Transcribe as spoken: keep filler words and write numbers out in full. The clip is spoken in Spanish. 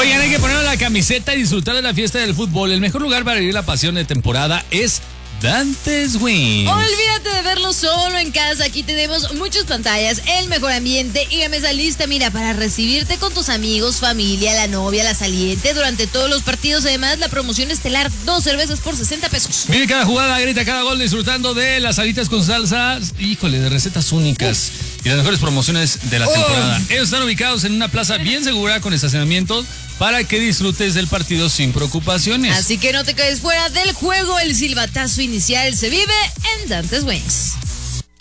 Oigan, hay que poner la camiseta y disfrutar de la fiesta del fútbol. El mejor lugar para vivir la pasión de temporada es Dantes Wings. Olvídate de verlo solo en casa. Aquí tenemos muchas pantallas, el mejor ambiente y la mesa lista, mira, para recibirte con tus amigos, familia, la novia, la saliente durante todos los partidos. Además, la promoción estelar, dos cervezas por sesenta pesos. Mire cada jugada, grita cada gol, disfrutando de las alitas con salsa. Híjole, de recetas únicas. Uf. Y las mejores promociones de la oh. temporada. Ellos están ubicados en una plaza bien segura con estacionamientos para que disfrutes del partido sin preocupaciones. Así que no te quedes fuera del juego. El silbatazo inicial se vive en Dantes Wings.